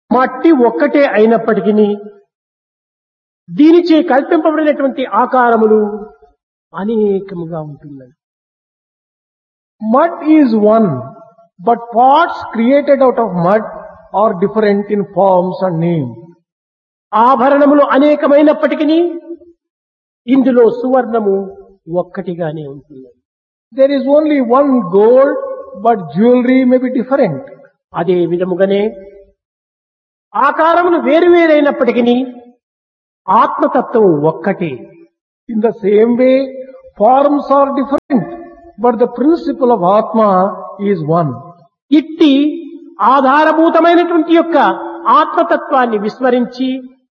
మట్టి ఒక్కటే అయినప్పటికీ దీనిచే కల్పింపబడినటువంటి ఆకారములు అనేకముగా ఉంటున్నాయి. Mud is one, but parts created out of mud are different in forms and name. ఆభరణములు అనేకమైనప్పటికీ ఇందులో సువర్ణము ఒక్కటిగానే ఉంటుంది. There is only one gold, but jewelry may be different. అదే విధముగానే ఆకారములు వేరువేరైనప్పటికీ ఆత్మతత్వం ఒక్కటే. In the same way, forms are different, but the principle of Atma is one. ఇట్టి ఆధారభూతమైనటువంటి యొక్క ఆత్మతత్వాన్ని విస్మరించి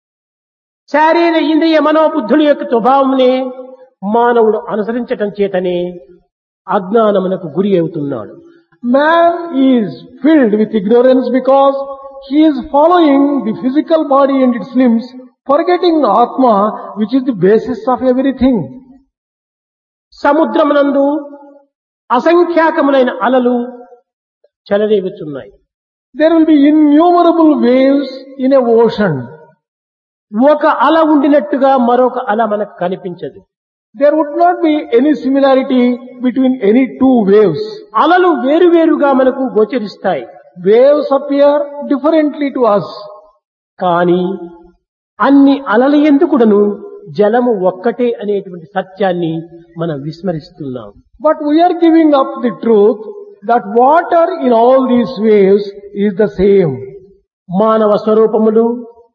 శారీర ఇంద్రియ మనోబుద్ధుల యొక్క స్వభావమునే మానవుడు అనుసరించటం చేతనే అజ్ఞానమునకు గురి అవుతున్నాడు. Man is filled with ignorance because he is following the physical body and its limbs, forgetting Atma, which is the basis of everything. సముద్రమునందు అసంఖ్యాకములైన అలలు చెలరేగుచున్నాయి. There will be innumerable waves in a ocean. ఒక అల ఉండినట్టుగా మరొక అల మనకు కనిపించదు. There would not be any similarity between any two waves. అలలు వేరువేరుగా మనకు గోచరిస్తాయి. Waves appear differently to us. కానీ అన్ని అలల ఎందుకుడను జలము ఒక్కటే అనేటువంటి సత్యాన్ని మనం విస్మరిస్తున్నాం. But we are giving up the truth that water in all these waves is the same. మానవ స్వరూపములు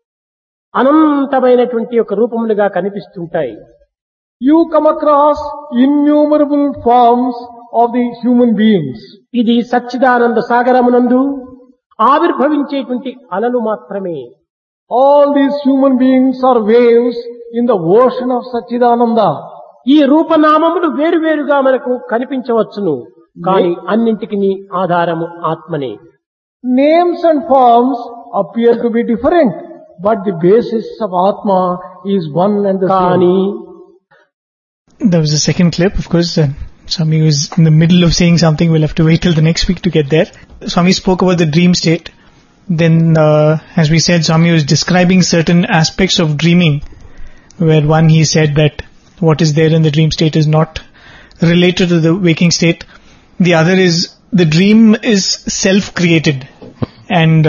అనంతమైనటువంటి ఒక రూపములుగా కనిపిస్తుంటాయి. You come across innumerable forms of the human beings. ఇది సచ్చిదానంద సాగరమునందు ఆవిర్భవించేటువంటి అలలు మాత్రమే. All these human beings are waves in the ocean of Satchidananda. ఈ రూపనామములు వేరువేరుగా మనకు కనిపించవచ్చును, కానీ అన్నింటికి ఆధారము ఆత్మనే. Names and forms appear to be different, but the basis of Atma is one and the కానీ same. There was a second clip, of course. Swami was in the middle of saying something. We'll have to wait till the next week to get there. Swami spoke about the dream state. Then, as we said, Swami was describing certain aspects of dreaming, where one, he said that what is there in the dream state is not related to the waking state. The other is, the dream is self-created. And,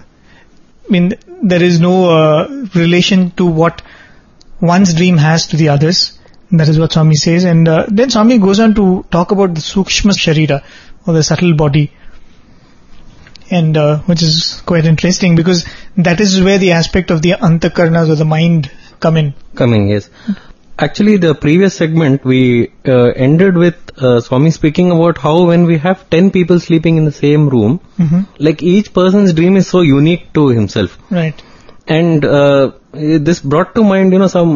there is no relation to what one's dream has to the others. That is what Swami says. And then Swami goes on to talk about the Sukshma Sharira, or the subtle body. And which is quite interesting, because that is where the aspect of the Antakarnas, or the mind, come in. Yes. Actually, the previous segment, we ended with Swami speaking about how when we have 10 people sleeping in the same room, like each person's dream is so unique to himself. Right. And this brought to mind,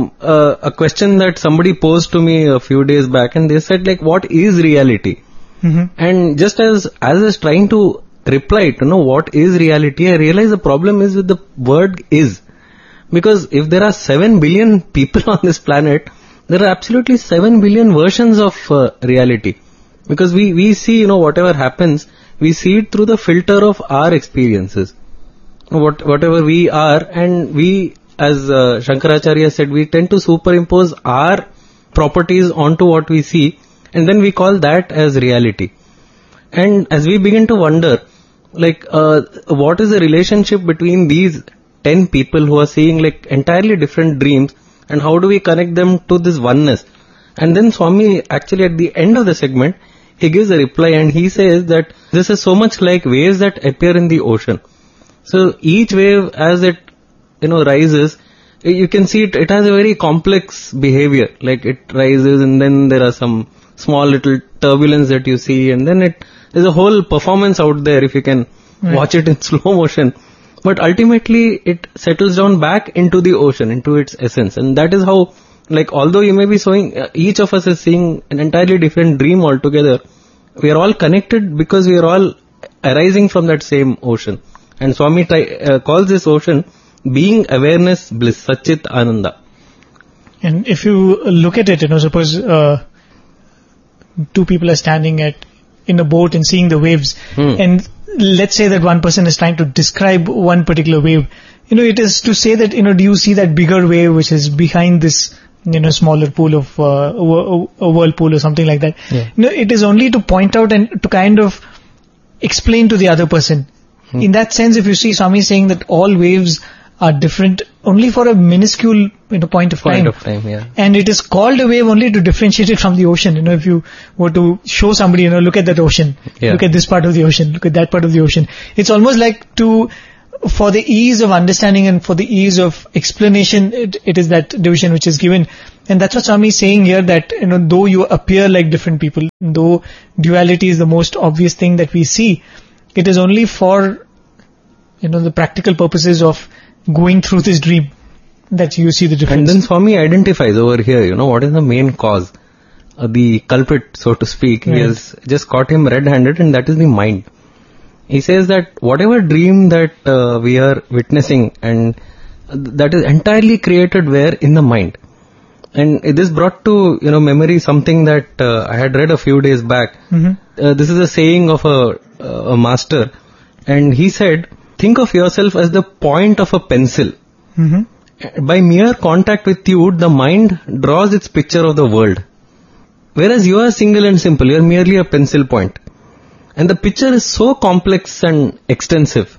a question that somebody posed to me a few days back, and they said, like, what is reality? And just as I was trying to reply to know what is reality, I realized the problem is with the word is. Because if there are 7 billion people on this planet, there are absolutely 7 billion versions of reality. Because we see, whatever happens, we see it through the filter of our experiences. Whatever we are, and we, as Shankaracharya said, we tend to superimpose our properties onto what we see, and then we call that as reality. And as we begin to wonder, like, what is the relationship between these 10 people who are seeing like entirely different dreams, and how do we connect them to this oneness? And then Swami, actually at the end of the segment, he gives a reply, and he says that this is so much like waves that appear in the ocean. So each wave, as it rises, you can see it has a very complex behavior. Like, it rises, and then there are some small little turbulence that you see, and then there's a whole performance out there if you can watch it in slow motion. But ultimately it settles down back into the ocean, into its essence. And that is how, like, although you may be each of us is seeing an entirely different dream altogether, we are all connected because we are all arising from that same ocean. And Swami calls this ocean being awareness bliss, Satchit Ananda. And if you look at it, suppose two people are standing in a boat and seeing the waves, and let's say that one person is trying to describe one particular wave, it is to say that, do you see that bigger wave which is behind this, smaller pool of, a whirlpool or something like that. Yeah. It is only to point out and to kind of explain to the other person. In that sense, if you see Swami saying that all waves are different only for a minuscule, point of time. Yeah. And it is called a wave only to differentiate it from the ocean. If you were to show somebody, look at that ocean, look at this part of the ocean, look at that part of the ocean. It's almost like for the ease of understanding and for the ease of explanation, it is that division which is given. And that's what Swami is saying here, that, though you appear like different people, though duality is the most obvious thing that we see, it is only for, the practical purposes of going through this dream that you see the difference. And then Swami identifies over here, what is the main cause, the culprit, so to speak. Right. He has just caught him red-handed, and that is the mind. He says that whatever dream that we are witnessing, and that is entirely created where? In the mind. And this brought to, memory something that I had read a few days back. This is a saying of a master, and he said, think of yourself as the point of a pencil. By mere contact with you, the mind draws its picture of the world. Whereas you are single and simple, you are merely a pencil point. And the picture is so complex and extensive.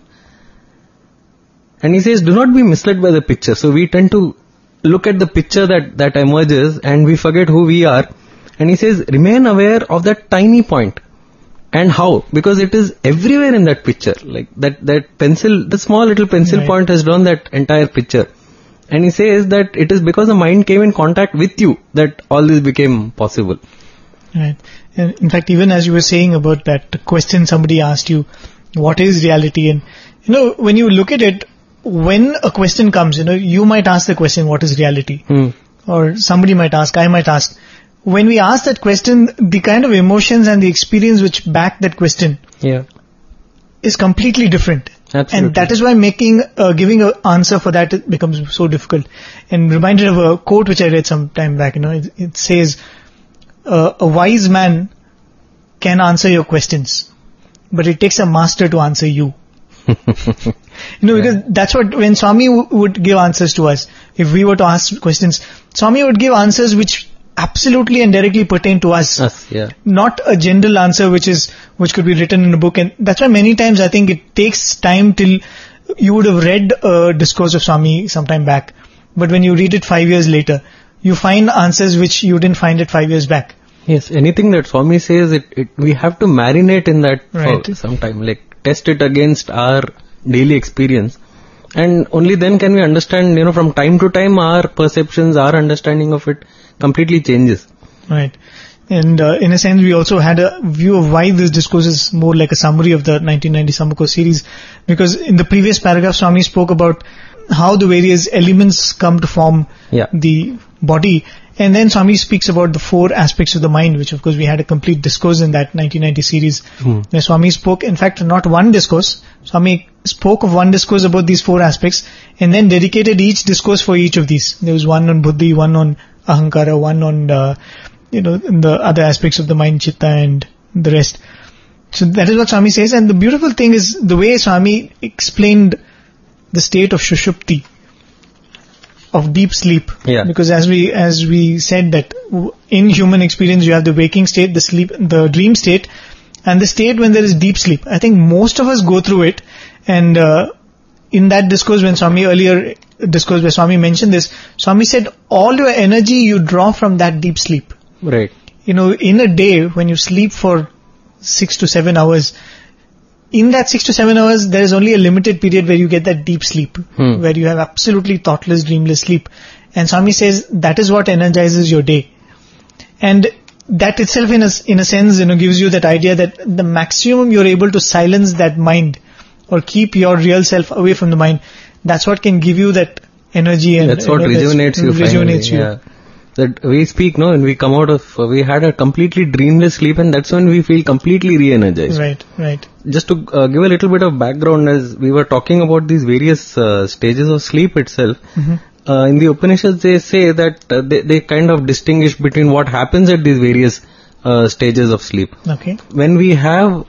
And he says, do not be misled by the picture. So we tend to look at the picture that emerges, and we forget who we are. And he says, remain aware of that tiny point. And how? Because it is everywhere in that picture. Like that pencil, the small little pencil point has drawn that entire picture. And he says that it is because the mind came in contact with you that all this became possible. Right. And in fact, even as you were saying about that question somebody asked you, what is reality? And, when you look at it, when a question comes, you might ask the question, what is reality? Or somebody might ask, I might ask. When we ask that question, the kind of emotions and the experience which back that question is completely different. Absolutely. And that is why giving an answer for that becomes so difficult. And reminded of a quote which I read some time back, it says, a wise man can answer your questions, but it takes a master to answer you. Because that's what, when Swami would give answers to us, if we were to ask questions, Swami would give answers which absolutely and directly pertain to us. Not a general answer which could be written in a book. And that's why many times I think it takes time till you would have read a discourse of Swami sometime back. But when you read it 5 years later, you find answers which you didn't find it 5 years back. Yes, anything that Swami says, we have to marinate in that for some time, like test it against our daily experience. And only then can we understand, from time to time our perceptions, our understanding of it completely changes. Right. And in a sense, we also had a view of why this discourse is more like a summary of the 1990 Sammako series. Because in the previous paragraph, Swami spoke about how the various elements come to form the body. And then Swami speaks about the 4 aspects of the mind, which of course we had a complete discourse in that 1990 series. Where Swami spoke, in fact, not one discourse. Swami spoke of one discourse about these 4 aspects and then dedicated each discourse for each of these. There was one on buddhi, one on ahankara, one on, the other aspects of the mind, chitta and the rest. So that is what Swami says. And the beautiful thing is the way Swami explained the state of Shushupti, of deep sleep. Because as we said that in human experience you have the waking state, the sleep, the dream state, and the state when there is deep sleep. I think most of us go through it. And in that discourse, where Swami mentioned this, Swami said all your energy you draw from that deep sleep. Right. In a day when you sleep for 6 to 7 hours, in that 6 to 7 hours, there is only a limited period where you get that deep sleep, where you have absolutely thoughtless, dreamless sleep. And Swami says that is what energizes your day. And that itself in a sense, gives you that idea that the maximum you're able to silence that mind or keep your real self away from the mind, that's what can give you that energy. And that's what rejuvenates you. That we speak, when we come out of, we had a completely dreamless sleep, and that's when we feel completely re-energized. Right. Just to give a little bit of background, as we were talking about these various stages of sleep itself, in the Upanishads they say that they kind of distinguish between what happens at these various stages of sleep. Okay. When we have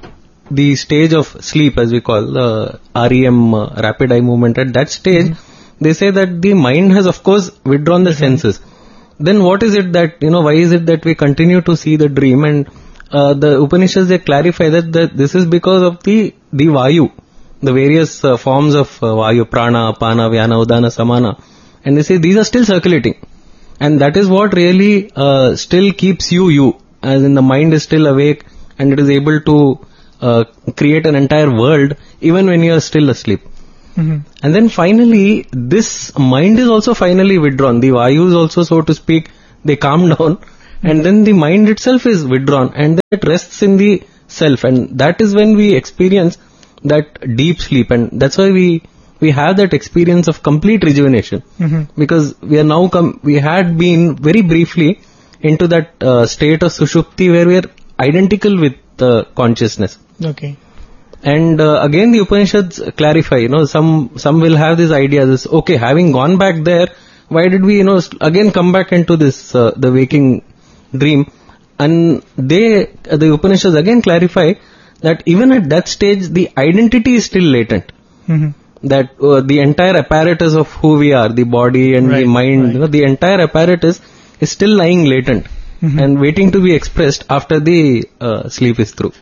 the stage of sleep, as we call REM, rapid eye movement, at that stage, they say that the mind has, of course, withdrawn the senses. Then what is it that, why is it that we continue to see the dream? And the Upanishads, they clarify that this is because of the Vayu, the various forms of Vayu, Prana, Apana, Vyana, Udana, Samana. And they say these are still circulating. And that is what really still keeps you, as in the mind is still awake and it is able to create an entire world even when you are still asleep. And then finally, this mind is also finally withdrawn. The Vayus also, so to speak, they calm down, and then the mind itself is withdrawn, and then it rests in the self, and that is when we experience that deep sleep, and that's why we have that experience of complete rejuvenation, because we are now we had been very briefly into that state of sushupti where we are identical with consciousness. Okay. And again the Upanishads clarify, some will have this idea, okay, having gone back there, why did we, again come back into this, the waking dream? And the Upanishads again clarify that even at that stage, the identity is still latent. That the entire apparatus of who we are, the body and the mind, the entire apparatus is still lying latent. And waiting to be expressed after the sleep is through.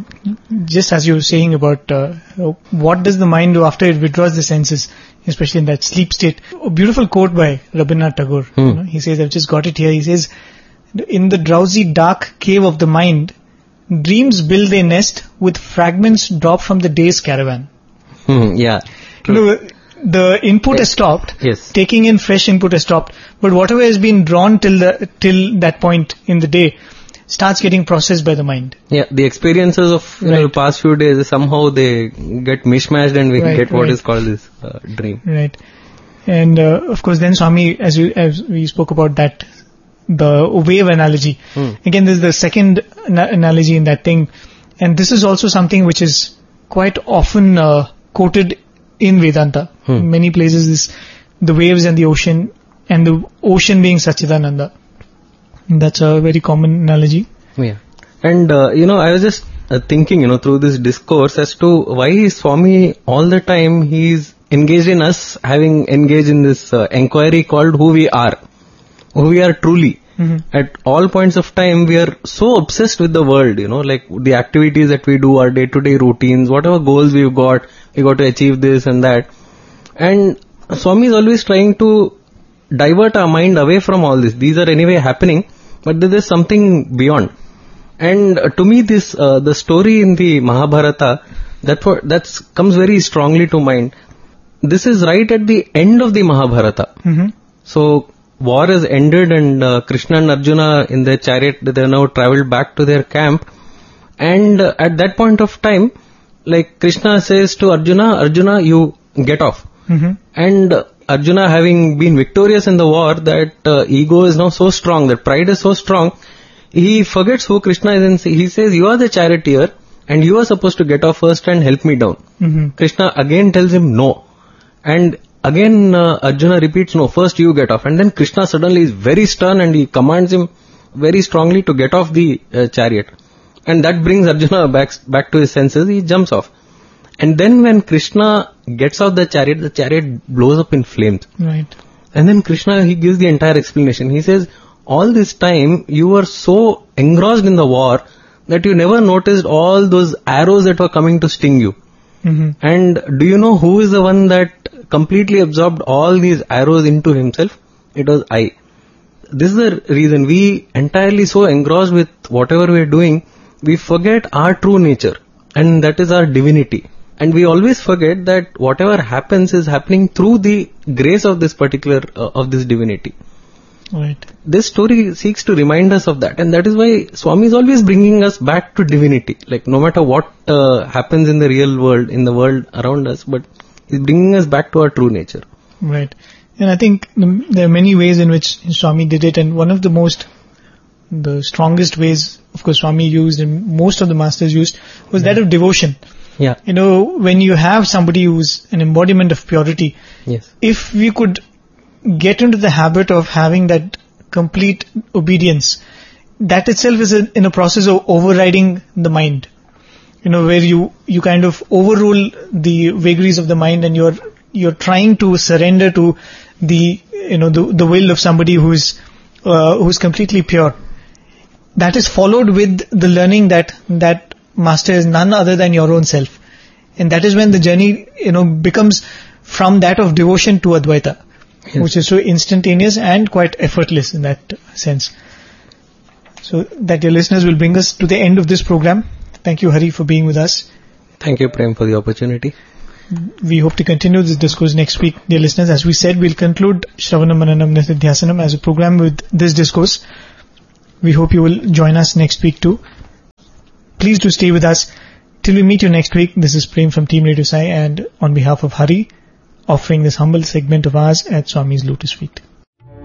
Just as you were saying about what does the mind do after it withdraws the senses, especially in that sleep state. A beautiful quote by Rabindranath Tagore. He says, I've just got it here. He says, in the drowsy dark cave of the mind, dreams build their nest with fragments dropped from the day's caravan. Yeah. True. The input has stopped. Yes. Taking in fresh input has stopped. But whatever has been drawn till that point in the day starts getting processed by the mind. Yeah, the experiences of the past few days, somehow they get mishmashed and we get what is called this dream. Right. And of course then Swami, as we spoke about that, the wave analogy. Again, this is the second analogy in that thing. And this is also something which is quite often quoted in Vedanta. In many places, the waves and the ocean being Satchidananda. That's a very common analogy. Yeah. And, I was just thinking, through this discourse as to why Swami all the time he's engaged in us, having engaged in this inquiry called who we are truly. At all points of time, we are so obsessed with the world, like the activities that we do, our day-to-day routines, whatever goals we got to achieve this and that. And Swami is always trying to divert our mind away from all this. These are anyway happening, but there is something beyond. And to me, this the story in the Mahabharata that comes very strongly to mind. This is right at the end of the Mahabharata. So war has ended, and Krishna and Arjuna in their chariot, they have now travelled back to their camp. And at that point of time, like Krishna says to Arjuna, you get off. And Arjuna, having been victorious in the war, that ego is now so strong, that pride is so strong, he forgets who Krishna is and he says, you are the charioteer and you are supposed to get off first and help me down. Krishna again tells him no. And again Arjuna repeats, no, first you get off. And then Krishna suddenly is very stern and he commands him very strongly to get off the chariot. And that brings Arjuna back to his senses. He jumps off. And then when Krishna gets off the chariot blows up in flames. Right. And then Krishna, he gives the entire explanation. He says, all this time you were so engrossed in the war that you never noticed all those arrows that were coming to sting you. And do you know who is the one that completely absorbed all these arrows into himself? It was I. This is the reason we entirely so engrossed with whatever we are doing, we forget our true nature, and that is our divinity. And we always forget that whatever happens is happening through the grace of this particular, of this divinity. Right. This story seeks to remind us of that, and that is why Swami is always bringing us back to divinity. Like no matter what happens in the real world, in the world around us, but he's bringing us back to our true nature. Right. And I think there are many ways in which Swami did it, and one of the strongest ways, of course, Swami used and most of the masters used was that of devotion. Yeah. When you have somebody who's an embodiment of purity, yes, if we could get into the habit of having that complete obedience, that itself is in a process of overriding the mind. where you kind of overrule the vagaries of the mind and you're trying to surrender to the will of somebody who's completely pure. That is followed with the learning that master is none other than your own self. And that is when the journey, becomes from that of devotion to Advaita, yes, which is so instantaneous and quite effortless in that sense. So that, your listeners, will bring us to the end of this program. Thank you, Hari, for being with us. Thank you, Prem, for the opportunity. We hope to continue this discourse next week, dear listeners. As we said, we'll conclude Shravanam Mananam Nidhyasanam as a program with this discourse. We hope you will join us next week too. Please do stay with us till we meet you next week. This is Prem from Team Radio Sai, and on behalf of Hari, offering this humble segment of ours at Swami's Lotus Feet.